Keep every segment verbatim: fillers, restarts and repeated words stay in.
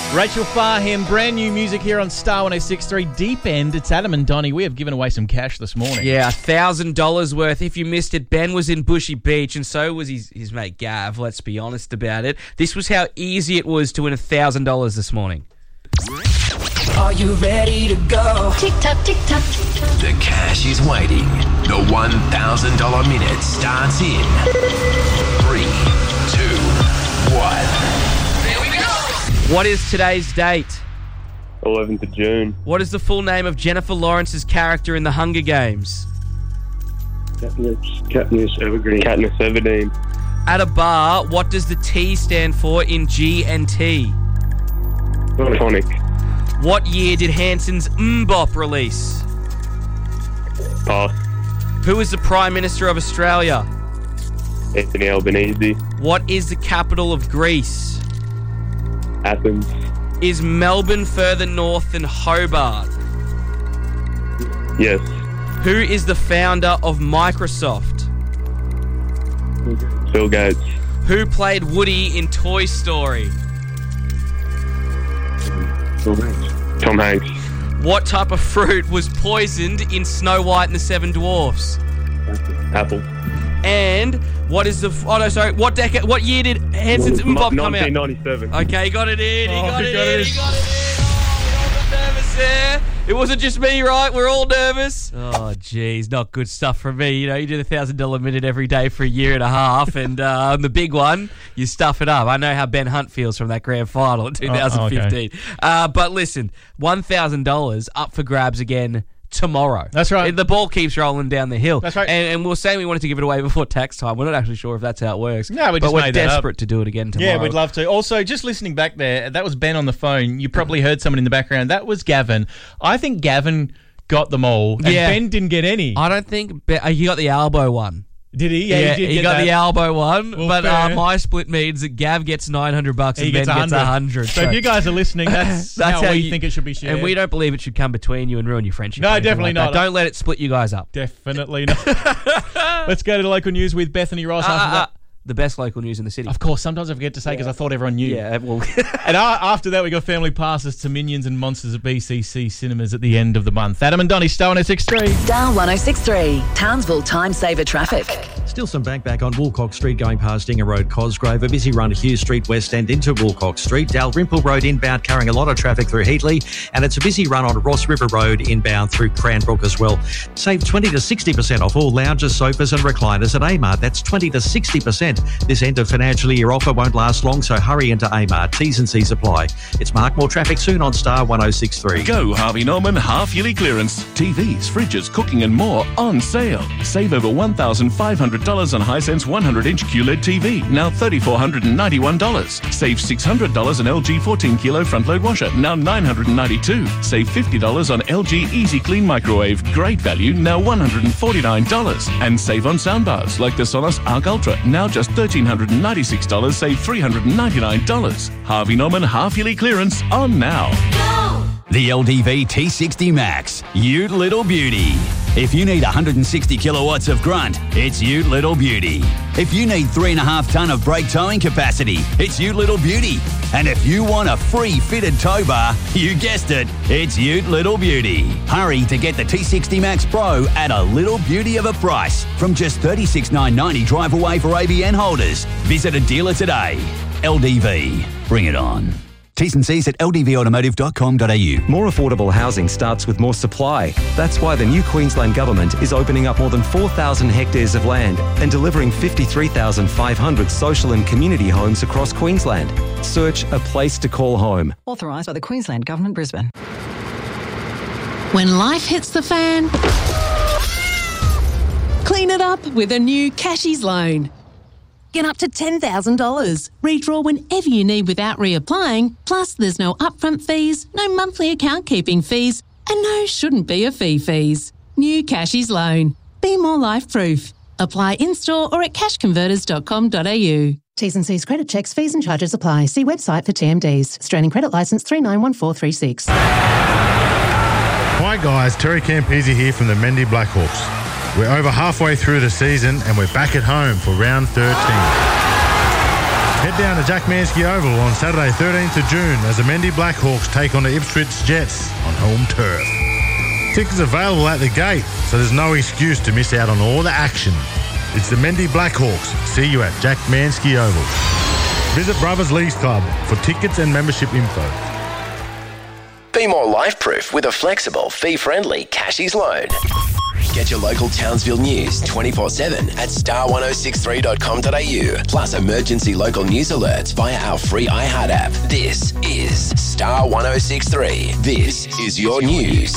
Rachel Farham, brand new music here on Star one oh six point three Deep End. It's Adam and Donnie. We have given away some cash this morning. Yeah, one thousand dollars worth. If you missed it, Ben was in Bushy Beach and so was his, his mate Gav. Let's be honest about it. This was how easy it was to win one thousand dollars this morning. Are you ready to go? Tick tock, tick tock. The cash is waiting. The one thousand dollars minute starts in three, two, one. What is today's date? eleventh of June. What is the full name of Jennifer Lawrence's character in The Hunger Games? Katniss, Katniss Evergreen. Katniss Everdeen. At a bar, what does the T stand for in G and T? Tonic. What year did Hanson's Mbop release? Pass. Who is the Prime Minister of Australia? Anthony Albanese. What is the capital of Greece? Athens. Is Melbourne further north than Hobart? Yes. Who is the founder of Microsoft? Bill Gates. Who played Woody in Toy Story? Tom Hanks. What type of fruit was poisoned in Snow White and the Seven Dwarfs? Apple. And what is the... Oh, no, sorry. What decade... What year did Hanson's Mbop come out? nineteen ninety-seven. Okay, he got it in. He Oh, got he it got in. it. He got it in. Oh, we all got nervous there. It wasn't just me, right? We're all nervous. Oh, geez. Not good stuff from me. You know, you do the one thousand dollars minute every day for a year and a half, and uh, on the big one, you stuff it up. I know how Ben Hunt feels from that grand final in two thousand fifteen. Oh, okay. uh, but listen, one thousand dollars up for grabs again tomorrow. That's right. The ball keeps rolling down the hill. That's right. And, and we were saying we wanted to give it away before tax time. We're not actually sure if that's how it works. No, we just but we're made that up. desperate to do it again tomorrow. Yeah, we'd love to. Also, just listening back there, that was Ben on the phone. You probably heard someone in the background. That was Gavin. I think Gavin got them all, and Yeah. Ben didn't get any. I don't think... Be- uh, he got the elbow one. Did he? Yeah, Yeah, he did he get got that. the elbow one, Well, but uh, fair. my split means that Gav gets nine hundred bucks and He Ben gets gets one hundred. So if you guys are listening, that's, That's how, how we you- think it should be shared. And we don't believe it should come between you and ruin your friendship. No, or anything definitely like that. not. Don't let it split you guys up. Definitely not. Let's go to the local news with Bethany Ross. Uh, after uh, that. uh, the best local news in the city. Of course, sometimes I forget to say because I thought everyone knew. Yeah, well... And uh, after that, we got family passes to Minions and Monsters at B C C cinemas at the end of the month. Adam and Donnie, Star one oh six point three. Star one oh six point three, Townsville Time Saver Traffic. Still some back back on Woolcock Street going past Dinger Road, Cosgrove. A busy run Hughes Street West End into Woolcock Street. Dalrymple Road inbound carrying a lot of traffic through Heatley. And it's a busy run on Ross River Road inbound through Cranbrook as well. Save twenty to sixty percent off all lounges, sofas and recliners at Amart. That's twenty to sixty percent. This end of financial year offer won't last long, so hurry into Amart. T's and C's apply. It's Mark. More traffic soon on Star one oh six point three. Go Harvey Norman half-yearly clearance. T Vs, fridges, cooking and more on sale. Save over one thousand five hundred dollars on Hisense one hundred inch Q L E D T V, now three thousand four hundred ninety-one dollars. Save six hundred dollars on L G fourteen kilo front-load washer, now nine hundred ninety-two dollars. Save fifty dollars on L G Easy Clean microwave, great value, now one hundred forty-nine dollars. And save on soundbars like the Sonos Arc Ultra, now just one thousand three hundred ninety-six dollars, save three hundred ninety-nine dollars. Harvey Norman half-yearly clearance on now. The L D V T sixty Max, Ute Little Beauty. If you need one hundred sixty kilowatts of grunt, it's Ute Little Beauty. If you need three and a half tonne of brake towing capacity, it's Ute Little Beauty. And if you want a free fitted tow bar, you guessed it, it's Ute Little Beauty. Hurry to get the T sixty Max Pro at a little beauty of a price from just thirty-six thousand nine hundred ninety dollars drive away for A B N holders. Visit a dealer today. L D V, bring it on. T's and C's at l d v automotive dot com dot a u. More affordable housing starts with more supply. That's why the new Queensland Government is opening up more than four thousand hectares of land and delivering fifty-three thousand five hundred social and community homes across Queensland. Search a place to call home. Authorised by the Queensland Government, Brisbane. When life hits the fan, clean it up with a new Cashies loan. Get up to ten thousand dollars. Redraw whenever you need without reapplying. Plus, there's no upfront fees, no monthly account keeping fees, and no shouldn't be a fee fees. New Cashies loan. Be more life-proof. Apply in-store or at cash converters dot com dot a u. T's and C's credit checks, fees and charges apply. See website for T M Ds. Australian Credit Licence three nine one four three six. Hi guys, Terry Campese here from the Mendy Blackhawks. We're over halfway through the season and we're back at home for round thirteen. Head down to Jack Manske Oval on Saturday thirteenth of June as the Mendy Blackhawks take on the Ipswich Jets on home turf. Tickets available at the gate, so there's no excuse to miss out on all the action. It's the Mendy Blackhawks. See you at Jack Manske Oval. Visit Brothers Leagues Club for tickets and membership info. Be more life-proof with a flexible, fee-friendly Cashies loan. Get your local Townsville news twenty-four seven at star ten sixty-three dot com dot a u, plus emergency local news alerts via our free iHeart app. This is Star ten sixty-three. This is your news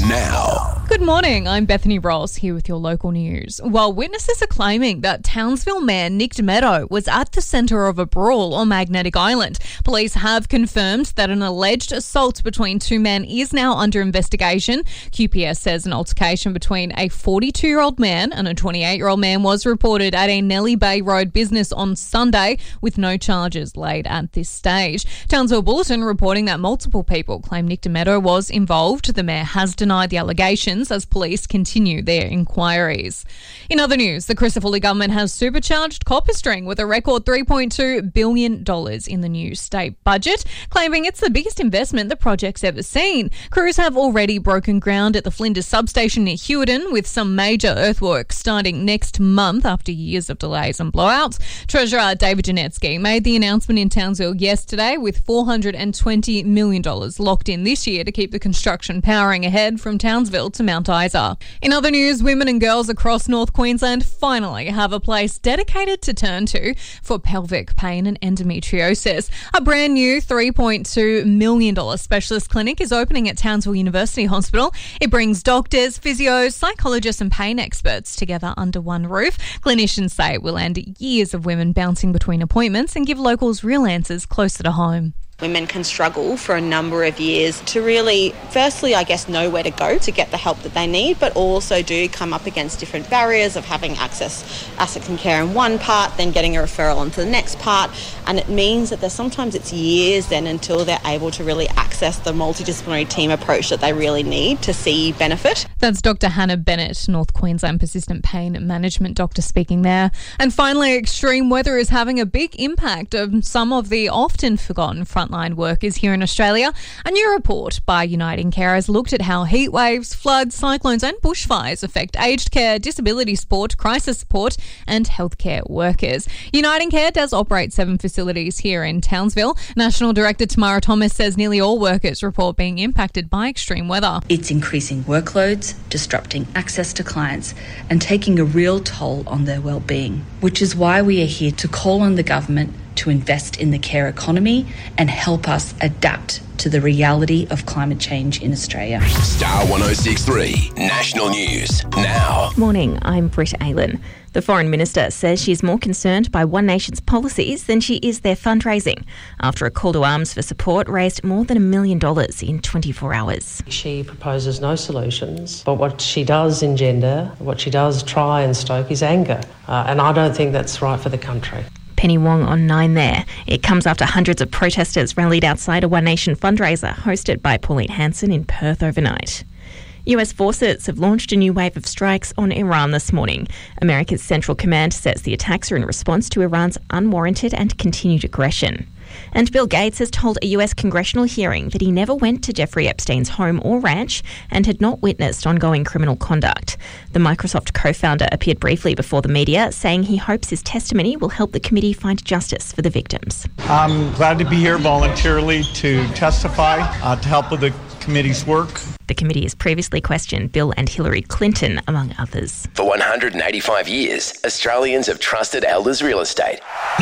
now. Good morning, I'm Bethany Ross here with your local news. While witnesses are claiming that Townsville Mayor Nick Demeto was at the centre of a brawl on Magnetic Island, police have confirmed that an alleged assault between two men is now under investigation. Q P S says an altercation between a forty-two-year-old man and a twenty-eight-year-old man was reported at a Nellie Bay Road business on Sunday, with no charges laid at this stage. Townsville Bulletin reporting that multiple people claim Nick Demeto was involved. The mayor has denied the allegations as police continue their inquiries. In other news, the Christopher Lee government has supercharged Copperstring with a record three point two billion dollars in the new state budget, claiming it's the biggest investment the project's ever seen. Crews have already broken ground at the Flinders substation near Hewiton, with some major earthworks starting next month after years of delays and blowouts. Treasurer David Janetsky made the announcement in Townsville yesterday, with four hundred twenty million dollars locked in this year to keep the construction powering ahead from Townsville to Mount Isa. In other news, women and girls across North Queensland finally have a place dedicated to turn to for pelvic pain and endometriosis. A brand new three point two million dollars specialist clinic is opening at Townsville University Hospital. It brings doctors, physios, psychologists and pain experts together under one roof. Clinicians say it will end years of women bouncing between appointments and give locals real answers closer to home. Women can struggle for a number of years to really, firstly, I guess, know where to go to get the help that they need, but also do come up against different barriers of having access, access and care in one part, then getting a referral onto the next part. And it means that there's sometimes it's years then until they're able to really access the multidisciplinary team approach that they really need to see benefit. That's Doctor Hannah Bennett, North Queensland Persistent Pain Management Doctor, speaking there. And finally, extreme weather is having a big impact on some of the often forgotten frontline workers here in Australia. A new report by Uniting Care has looked at how heat waves, floods, cyclones and bushfires affect aged care, disability support, crisis support and healthcare workers. Uniting Care does operate seven facilities here in Townsville. National Director Tamara Thomas says nearly all workers report being impacted by extreme weather. It's increasing workloads, disrupting access to clients and taking a real toll on their well-being, which is why we are here to call on the government to invest in the care economy and help us adapt to the reality of climate change in Australia. Star ten sixty-three National News now. Morning, I'm Britt Aylen. The Foreign Minister says she's more concerned by One Nation's policies than she is their fundraising, after a call to arms for support raised more than a million dollars in twenty-four hours. She proposes no solutions, but what she does engender, what she does try and stoke is anger, uh, and I don't think that's right for the country. Penny Wong on Nine there. It comes after hundreds of protesters rallied outside a One Nation fundraiser hosted by Pauline Hanson in Perth overnight. U S forces have launched a new wave of strikes on Iran this morning. America's Central Command says the attacks are in response to Iran's unwarranted and continued aggression. And Bill Gates has told a U S congressional hearing that he never went to Jeffrey Epstein's home or ranch and had not witnessed ongoing criminal conduct. The Microsoft co-founder appeared briefly before the media, saying he hopes his testimony will help the committee find justice for the victims. I'm glad to be here voluntarily to testify, uh, to help with the committee's work. The committee has previously questioned Bill and Hillary Clinton, among others. For one hundred eighty-five years, Australians have trusted Elders Real Estate.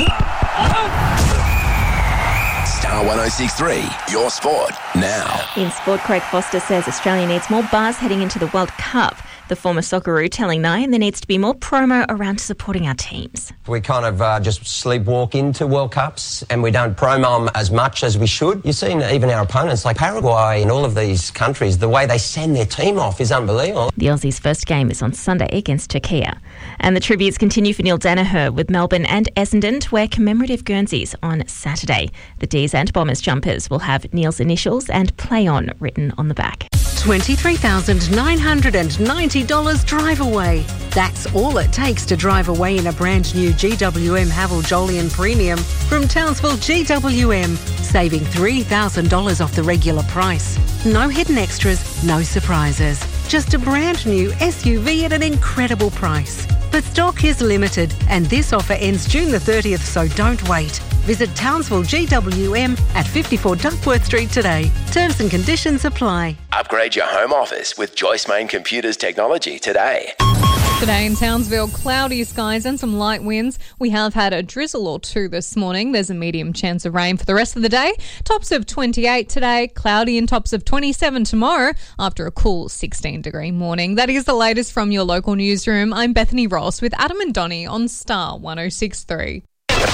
Star ten sixty-three, your sport now. In sport, Craig Foster says Australia needs more buzz heading into the World Cup. The former Socceroo telling Nine there needs to be more promo around supporting our teams. We kind of uh, just sleepwalk into World Cups and we don't promo them as much as we should. You've seen even our opponents like Paraguay and all of these countries, the way they send their team off is unbelievable. The Aussies' first game is on Sunday against Turkey. And the tributes continue for Neil Danaher with Melbourne and Essendon to wear commemorative Guernseys on Saturday. The D's and Bombers jumpers will have Neil's initials and Play On written on the back. twenty-three thousand nine hundred ninety dollars drive away. That's all it takes to drive away in a brand new G W M Haval Jolyon Premium from Townsville G W M, saving three thousand dollars off the regular price. No hidden extras, no surprises. Just a brand new S U V at an incredible price. But stock is limited, and this offer ends June the thirtieth, so don't wait. Visit Townsville G W M at fifty-four Duckworth Street today. Terms and conditions apply. Upgrade your home office with Joyce Main Computers technology today. Today in Townsville, cloudy skies and some light winds. We have had a drizzle or two this morning. There's a medium chance of rain for the rest of the day. Tops of twenty-eight today, cloudy and tops of twenty-seven tomorrow after a cool sixteen degree morning. That is the latest from your local newsroom. I'm Bethany Ross with Adam and Donnie on Star one oh six point three.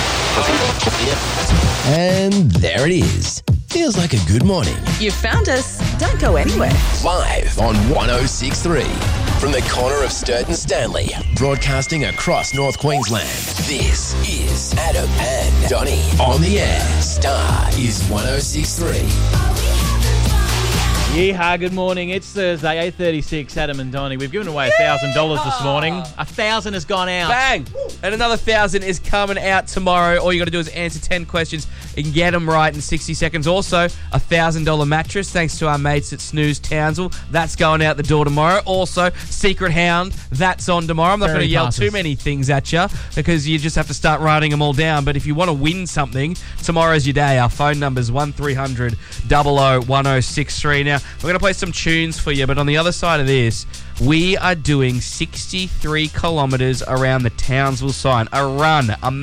And there it is. Feels like a good morning. You found us. Don't go anywhere. Live on one oh six point three. From the corner of Sturt and Stanley, broadcasting across North Queensland. This is Adam and Donnie on the air. Star is one oh six point three. Yeehaw, good morning. It's Thursday, eight thirty-six, Adam and Donnie. We've given away one thousand dollars this morning. one thousand dollars has gone out. Bang! And another one thousand dollars is coming out tomorrow. All you got to do is answer ten questions and get them right in sixty seconds. Also, a one thousand dollars mattress, thanks to our mates at Snooze Townsville. That's going out the door tomorrow. Also, Secret Hound, that's on tomorrow. I'm not going to yell passes. too many things at you because you just have to start writing them all down. But if you want to win something, tomorrow's your day. Our phone number's one three hundred, double oh, one oh six three. Now, we're going to play some tunes for you, but on the other side of this, we are doing sixty-three kilometres around the Townsville sign. A run, a